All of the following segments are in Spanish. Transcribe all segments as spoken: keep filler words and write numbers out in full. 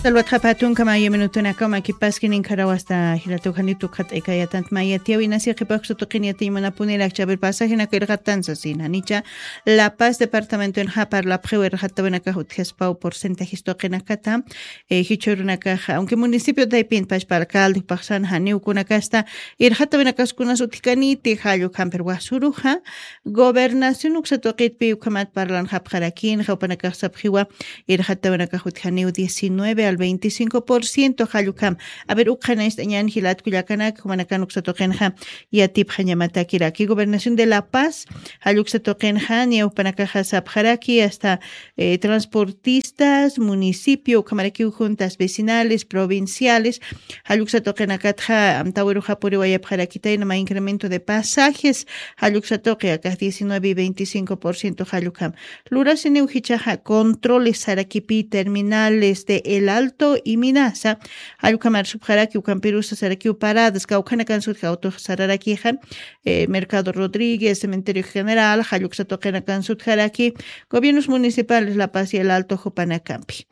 Salvat Patun kama yemenutuna kama kipaskin inkarawasta hilatukhanitu khat ekayatant mayatio inasi qipaqsu tuqiniyati manapunilak chabel pasajina kirgatansa sina nicha La Paz departamento en Japar la prewer hattabenaka hutjespau porcentajes toqinakata eh hichurunaka aunque municipio de Pin pas para alcalde pasan haniu kunakasta ir hattabenakas kunas utkaniti halu camper wasuruja gobernación uksatoqit pi ukamat parlan hapqarakin haupanaka sabjiwa ir hattabenaka hutjaniu diecinueve al veinticinco por ciento Hayukam. A ver, Ukana estañan Hilat Kuyakanak, Humanakan Uxatokenja, y Atip Hanyamatakiraki, Gobernación de La Paz, Haluxatokenja, y Upanakaja Sabjaraki, hasta eh, transportistas, municipio, Kamaraki, juntas vecinales, provinciales, Haluxatokenakatja, Amtaweruja Puriwayapjarakita, y no incremento de pasajes, Haluxatoke, acá diecinueve y veinticinco por ciento Hayukam. Luras en Eujichaja, controles Sarakipi, terminales de El Alto y Minasa, Ayukamar Subjaraki, Ucampirusa, Sarakiu Paradas, Caucanacan Sudjauto, Sararakijan, eh, Mercado Rodríguez, Cementerio General, Hayuxatokenacan Sudjaraki, Gobiernos Municipales La Paz y El Alto, Jopanacampi.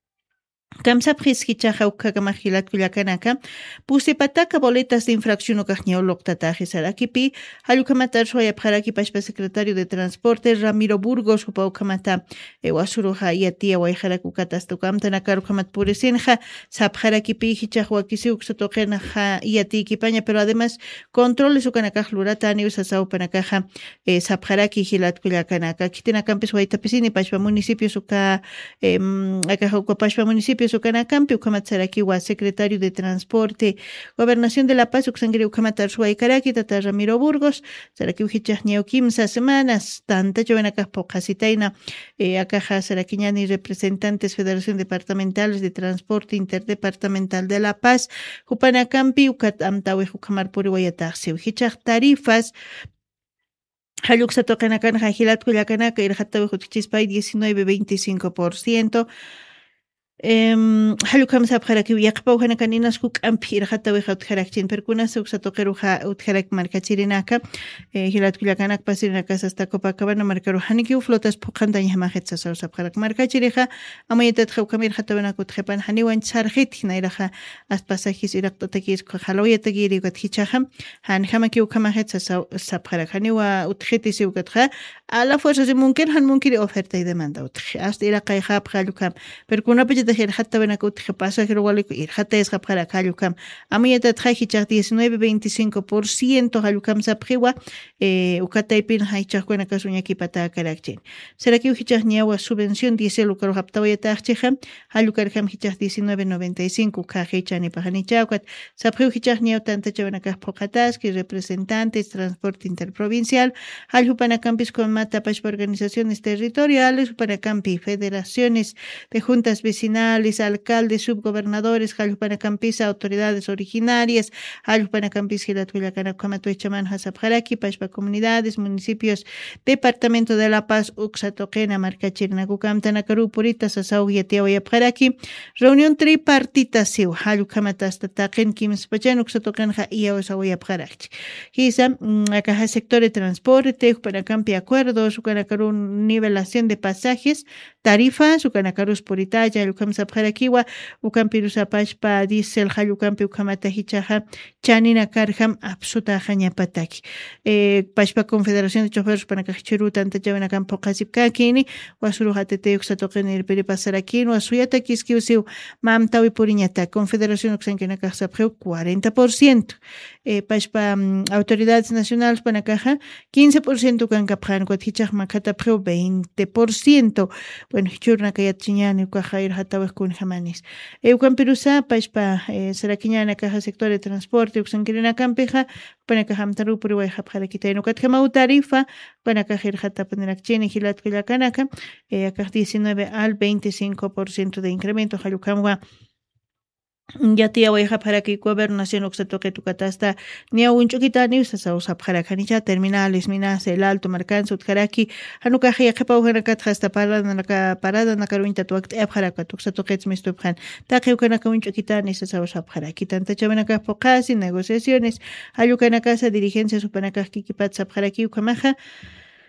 Kamsapris hichaja ukakamajilat kuyakanaka, pusipataka boletas de infracción o cajneoloctataje sarakipi, halucamatar soyapjaraki pashpa secretario de Transporte, Ramiro Burgos, upaukamata, ewasuruja y atia waijarakukatastukam, tanakarukamat puresenja, sapjarakipi, hichahuakisi uxotokenaja y ati kipaña, pero además controles ukanakaj luratani usasau panakaja, sapjaraki hilat kuyakanaka, kitinacampes waitapesini, pashpa municipio suka, akajuka pashpa municipio Sucanacampi, Ucamatzaraki, secretario de Transporte, Gobernación de La Paz, Uxangri, Ucamatar, Suaycaraki, Tata Ramiro Burgos, Saraki Ujichajneo quince semanas, tanta Jovenacas Pocasitaina, Acaja Saraquiñani, representantes Federación Departamentales de Transporte Interdepartamental de La Paz, Upanacampi, Ucatamtawe, Ucamar Purihuayataxi, Ujichaj tarifas, Haluxa Tocanacan, Jajilat Cuyacanaka, Irjatawe Jutchispay, diecinueve a veinticinco por ciento. Em halukam sabjaraki yaqpa uhanakaninas huk ampir hata wejat kharakchin perkuna suksatoqeruja utharak markachirinaka hilat kullakanak pasirinaka hasta Copacabana markaruhaniki flotas puqanta yamajetsa sabjarak markachirija amayetat khawkamir hata wenakut khepan haniwan charjit hinairaja as pasajis iraqtatakis khaloyatagiri gathichaham han hamaki ukamajetsa sabjarak haniwa utkhitisi ukatha a la fuerza de mumkin han mumkin oferta y demanda utkh hasta iraqai khab halukam perkuna حتى بناكوت خباسة كروالك إرحتى يسخب خلا كالوكام أمي يتتخي تشاخ diecinueve a veinticinco por ciento هالوكام سبخيوا وكتايبين هاي تشاخونا كاسونيا كيباتا كاراكتين سراكيو هيتشاخ نياوا subvención diesel وكارو هبتاو يتاخشيخم هالوكاركام هيتشاخ diecinueve a noventa y cinco كاخيتشاني بخاني تشاوكات سبخيو هيتشاخ نياو تانتا چاونا بوكاتاس que representantes transporte interprovincial هالوباناكامبيس con mata pach organizaciones territoriales upanacampi federaciones de juntas vecinales alcaldes, subgobernadores, Jalupanacampis, autoridades originarias, Jalupanacampis, Gilatuyacanacuamatuechaman, Hasabjaraki, Pashpa comunidades, municipios, departamento de La Paz, Uxatoquena, Marcachirnacucam, Tanakaru, Purita, Sasau, Yatiao y Abjaraki, reunión tripartita, Siu, Halucamatastaken, Kimspachan, Uxatoquenja y Aosau y Abjaraki. Giza, acá sector de transporte, Upanacampi, acuerdos, Ucanakaru, nivelación de pasajes, tarifas, Ucanacarus Puritaya, Lucam Sabjarakiwa, Ucampirusa Pashpa, Diesel, Halucampi, Ucamata Hichaja, Chanina Karham, Absuta Hanyapataki. Pashpa Confederación de Choferos Panakachiru, Tanta Javanakam Pokasipkakini, Wasuruhatete, Uxatoken, el Peripasarakin, Wasuyatakis, Kiusiu, Mamtawi Puriñata, Confederación Uxankenaka Sabjeu, cuarenta por ciento. Pashpa Autoridades Nacionales Panakaja, quince por ciento, Kankaphan, Quatichach Makatapjeu, veinte por ciento. Bueno, Churna Kayatchiñani, Ukajair Hatawes kun Jamanis. Eucampirusa, Pashpa, Saraquiñana, Caja Sector de Transporte, Uxanquirina Campeja, Panacaham Taru, Puriway Hapjarakita, Nukatjamau Tarifa, Panacajir Hatapanakchini, Hilat Kuyakanaka, acá diecinueve al veinticinco por ciento de incremento, Halukamwa. Ya tía voy a para que gobernación oxatoque tu catasta ni a un choquita ni usas a para canilla terminales minas el alto marcan sutkaraki hanuka ya que pau hana kat hasta parada na parada na karuinta tu act para que tu oxatoque me estupjan ta que una un choquita ni usas a para que tanta chavana que pocas negociaciones ayuca na casa dirigencia supanaka kikipat para que ukamaja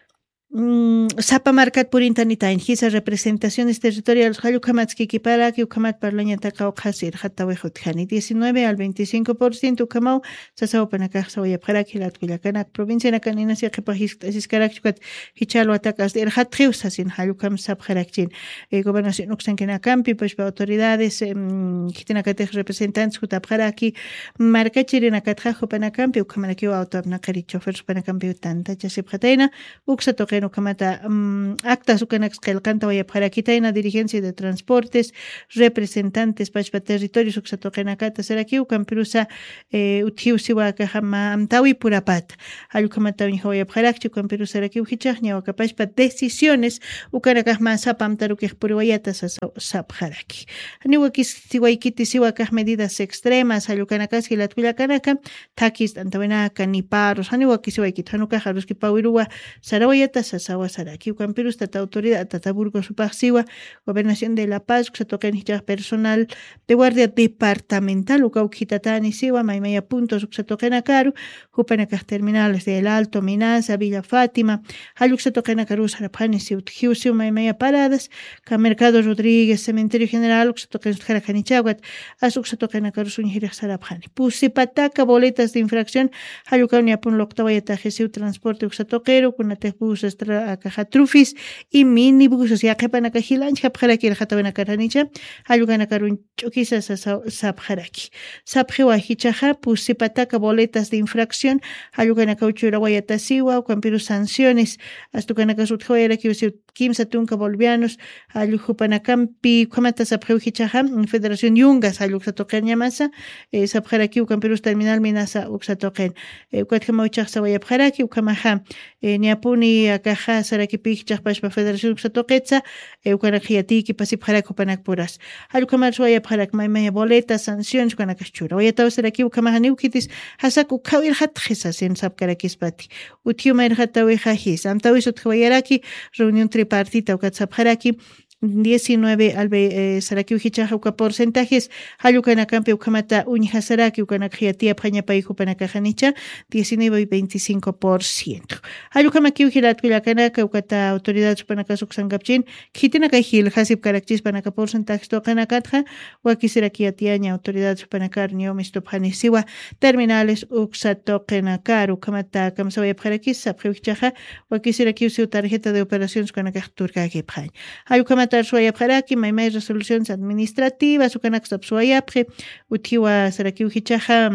Mm, Sapa marcat por internet hisa representaciones territoriales Hayukamatz Kikipara, Kiukamat Parlañata Kaukhasir, Hatawejut Hani diecinueve al veinticinco por ciento Kamau, Sasao Panakasa Oyaparaki, la Tuilakanak, provincia Nakanina Siakapahis, Karakchukat, Hichalo Atacas, El Hatriusas in Hayukam Sabharakchin, Gobernación Uxankenacampi, pues autoridades, Kitinakatek representantes, Hutapharaki, Markachirina Katjajo Panacampi, Ukamanakio Autabnakari, Chofers Panacampi, Tanta, Chasiphatena, Uxatoke. Kamata um, acta sukanak qelqanta wayapharakitaina dirigencia de transportes representantes pachpa territorios uksatoqenakata sarakiu kampirusa eh, uthiusiwa kahama amtawi purapat alukamata wayapharakchu kampirusa sarakiu hichaqña wakapachpa decisiones ukanakahma sapamtarukej puriwayata sapharaki aniwakis siwaykiti siwakaj medidas extremas alukanakas hilatwillakanaka takis tantawenaka ni paros aniwakis siwaykiti hanukaj aruski pawiruwa sarawayata Sasawa Saraki, Camperus, Tata Autoridad, Tata Burgos Supasiwa, Gobernación de La Paz, se toca en personal de guardia departamental, Ucauquitatani, Siwa, Maimaya Puntos, se toca en Acaru, Jupanacas Terminales de El Alto, Minaza, Villa Fátima, Haluk se toca en Acaru, Sarapanis, Utjiusiu, Maimaya Paradas, Camercado Rodríguez, Cementerio General, se toca en Jaracanichaguat, Azuk se toca en Acaru, Sunjira Sarapani, Pusipataca, boletas de infracción, Halukaunia Pun Loctawayata, Gesiu Transporte, Uxatoquero, Kunatebus, Caja Trufis y minibus ya que para cajilanch capjaraki el jatavena caranicha ayugana carun chukisa sabjaraki sabjewa hichaja pusipataka boletas de infracción ayugana cauchura guayatasiwa o campiru sanciones astukana kasutjoera que usi kimsa tunka bolivianos ayujupanacampi kamata sabjew hichaja Federación Yungas ayuxatoquen yamasa sabjaraki o campiru terminal minasa uxatoquen cuatjama uchaqsa guayapjaraki ukamaja niapuni caja sarakipi chaqpashpa Federación Xatoquetza, Eucanajiatiki, Pasipjaraco Panakpuras. Alukamar Suaya Parak, Maimaya Boleta, sanciones con la cachura. Oya Tau Saraki, Ukamahaniukitis, Hasaku Kawil Hatjisas en Sapkarakispati. Utiuma Erhatawi Hajis, Amtawisut Hawayaraki, reunión tripartita, Ukatzapjaraki. diecinueve al eh, Saraki Ujichaja porcentajes, Hayukanacampi Ukamata Uñija Saraki Ukanakiatia Pañapay Upanakajanicha, diecinueve y veinticinco por ciento. Hayukamaki Ujilat Vilakanaka Ukata Autoridad Supanakasuk Sangapchin, Kitinakajil Hasib Karakchis Panaka porcentajes Tokanakatja, Wakiserakiatiaña Autoridad Supanakar Niomistophanisiwa, Terminales Uxatokenakar Ukamata Kamsawaya Parakis, Sapjuchaja, Wakiserakiusi Tarjeta de Operaciones Kanakaturka Giphan. Hayukamata Suayapjaraki, Maimay resoluciones administrativas, Ukanakstop Suayapje, Utiwa Saraki Ujichaja,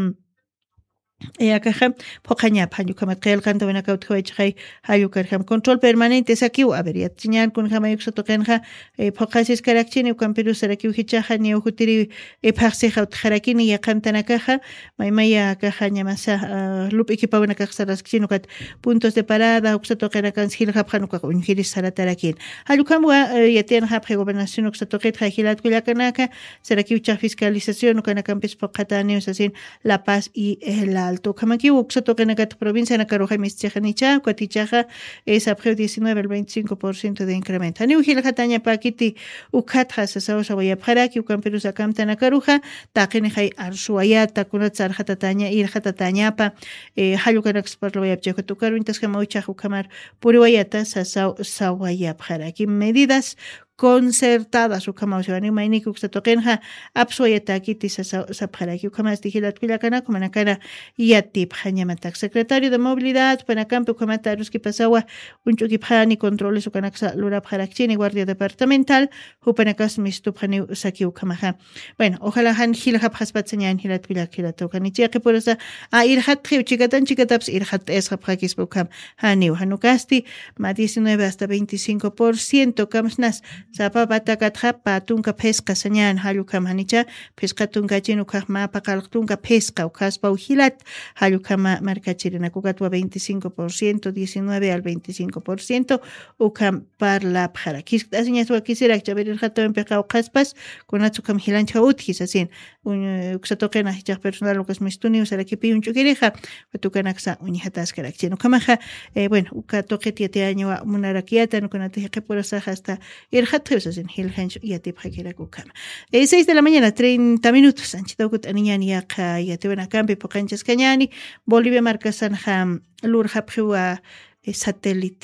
Eakaja, Pokañap, Hayukamat Kelkan, Tavenakautjai, Hayukarham, control permanente, Sakiu, Averia, Tiñan, con Hamayuxatokenja, Pokasis Karakchin, Ukamperu Saraki Ujichaja, Neohutiri, Eparseja, Harakini, Yakantanakaja, Maimaya Kaja, Yamasa, Lup equipavanakaxaraskinukat, puntos de parada, Uxatokenakan, Hilhaphanuka, Unhiris Saratarakin. Hayukamua, Yatian Hapre, Gobernación Uxatoket, Hilat Kuyakanaka, Saraki Ucha Fiscalización, Ukanakampis Pokataneus, así, La Paz y el Alto. Kamaki Uxatokenakat provincia Nakaroja Mischanicha, Cuatichaja, es apreo diecinueve al veinticinco por ciento de incremento. Aniujil Hatanya Pakiti, Ukatja, Sasaosa Voyaparaki, Ukamperu Sakamta Nakaruja, Takenehai Arsuayata, Kunatzar Hatatanya, Ir Hatatanyapa, Hayukanax Parloyapcheco, Tukaruintas Kamaucha, Ukamar, Puriwayata, Sasao Sawayapharaki. Medidas concertadas ukamausiwani mainiku uxatokenja apsuayataki sapjaraki ukamas dijilat kuilakana kumanakana yatip hanyamatak. Secretario de Movilidad Panacampe ukamata ruski pasawa unchukipjani controles ukanaksa lurapjarakchini guardia departamental upanakas mistupjani usaki ukamaja. Bueno, ojalá han hilhap haspatsañan hilat kuilak ukanichiaki por esa a irhat chikatan chikataps irhat esapjakis bukam haniu hanukasti ma diecinueve hasta veinticinco por ciento kamsnas Sapa batakatja patunka pesca sañan halukam hanicha pesca tunka chinuka mapa kaltunka pesca ukaspa ujilat halukama marcachirina kukatwa veinticinco por ciento diecinueve al veinticinco por ciento ukam parla para kisasiñas wa quisiera chaver el jato empeca ukaspas kunatsukam hilancha utkis asin uksatokena hichak personal ukas mistuni usarakipi unchukireja patukanaksa unihatas karakchino kamaja bueno ukatoketi te año munarakiata no kunate que por esa hasta el en Hilhench y a Tipakira Kukama. seis de la mañana, treinta minutos. Anchitaukut Aniñania Yatevana Campi, Pocanchas Cañani, Bolivia Marca Sanjam, Lurjapjua, satélite.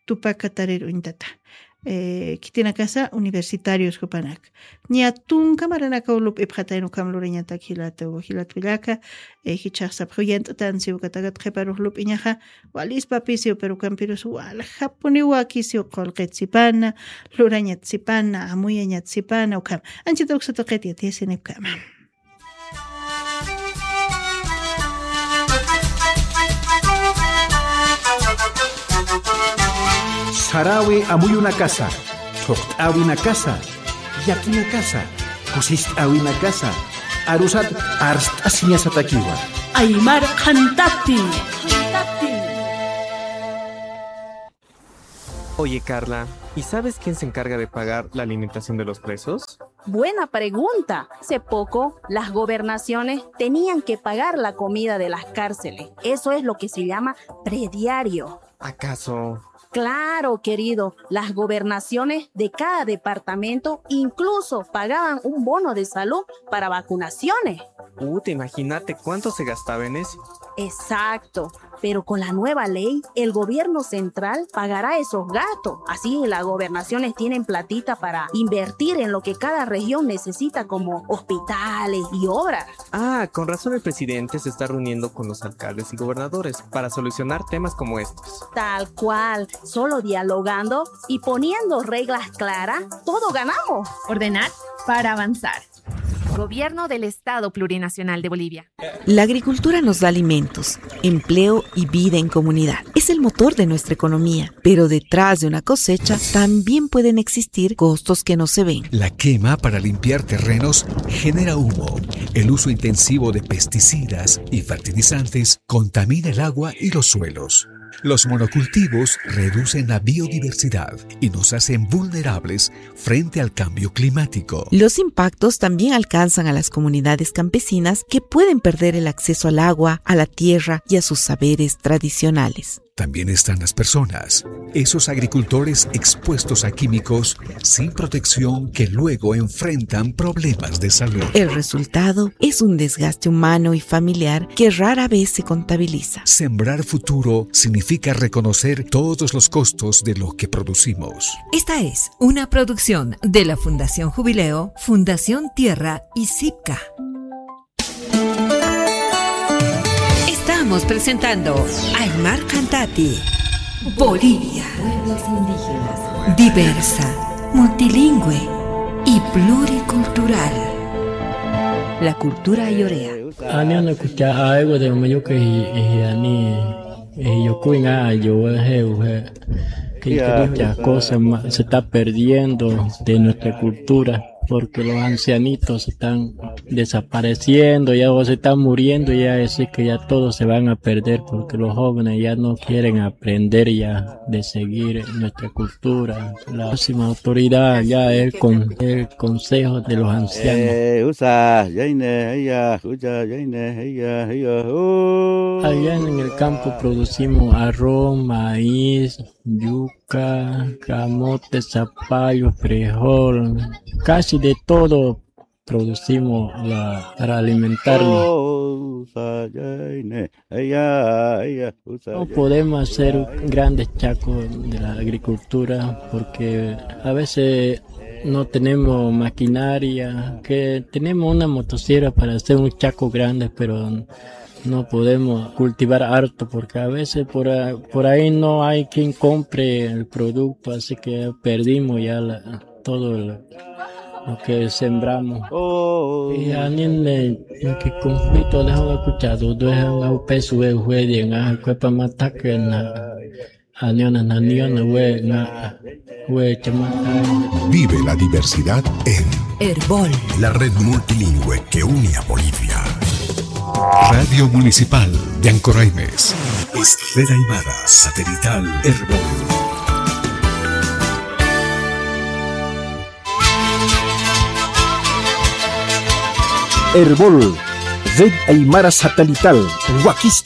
tupaka tarir uintata. Eh, kitina casa universitarios hupanak. Nia tunka maranaka ulup ipjatainu kamlureñata hilatu hilatuyaka eh, hichaqsap huyent tansiu katagat qeparuhlup iñaja walis papisiu pero campirus wal japuni wakisiu qolqetsipana lurañatsipana amuyañatsipana ukam anchita uksatoqetia tiesinipkama. Sarawi amuy una casa, Toqtawi una casa, Yaki una casa, Kusishtawi una casa, Arusat Arstasiña Satakiwa. Aymar Khantati. Oye, Carla, ¿y sabes quién se encarga de pagar la alimentación de los presos? Buena pregunta. Hace poco, las gobernaciones tenían que pagar la comida de las cárceles. Eso es lo que se llama prediario. ¿Acaso? Claro, querido, las gobernaciones de cada departamento incluso pagaban un bono de salud para vacunaciones. Uh, te imagínate cuánto se gastaba en eso. Exacto, pero con la nueva ley, el gobierno central pagará esos gastos. Así las gobernaciones tienen platita para invertir en lo que cada región necesita, como hospitales y obras. Ah, con razón el presidente se está reuniendo con los alcaldes y gobernadores para solucionar temas como estos. Tal cual, solo dialogando y poniendo reglas claras, todo ganamos. Ordenar para avanzar. Gobierno del Estado Plurinacional de Bolivia. La agricultura nos da alimentos, empleo y vida en comunidad. Es el motor de nuestra economía, pero detrás de una cosecha también pueden existir costos que no se ven. La quema para limpiar terrenos genera humo. El uso intensivo de pesticidas y fertilizantes contamina el agua y los suelos. Los monocultivos reducen la biodiversidad y nos hacen vulnerables frente al cambio climático. Los impactos también alcanzan a las comunidades campesinas que pueden perder el acceso al agua, a la tierra y a sus saberes tradicionales. También están las personas, esos agricultores expuestos a químicos sin protección que luego enfrentan problemas de salud. El resultado es un desgaste humano y familiar que rara vez se contabiliza. Sembrar futuro significa reconocer todos los costos de lo que producimos. Esta es una producción de la Fundación Jubileo, Fundación Tierra y Sipca. Estamos presentando Aymar Khantati. Bolivia. Pueblos indígenas. Diversa, multilingüe y pluricultural. La cultura yorea. Ani escucha algo de lo que ani yo cuina yo que muchas cosas se está perdiendo de nuestra cultura porque los ancianitos están desapareciendo, ya o se están muriendo, ya es que ya todos se van a perder porque los jóvenes ya no quieren aprender ya de seguir nuestra cultura. La próxima autoridad ya es con el consejo de los ancianos. Allá en el campo producimos arroz, maíz, yuca, camote, zapallo, frijol, casi de todo producimos la, para alimentarnos. No podemos hacer grandes chacos de la agricultura porque a veces no tenemos maquinaria, que tenemos una motosierra para hacer un chaco grande, pero no podemos cultivar harto porque a veces por ahí, por ahí no hay quien compre el producto, así que perdimos ya la, todo el, lo que sembramos. Oh, y a niños que conflicto dejan escuchado, dejan un peso de juego, a cuerpo matar que na a niños na niños we na we chamata. Vive la diversidad en Herbol, la red multilingüe que une a Bolivia. Radio Municipal de Ancoraimes. Esfera Aymara Satelital Herbol. Herbol, Red Aymara Satelital, Huaquista.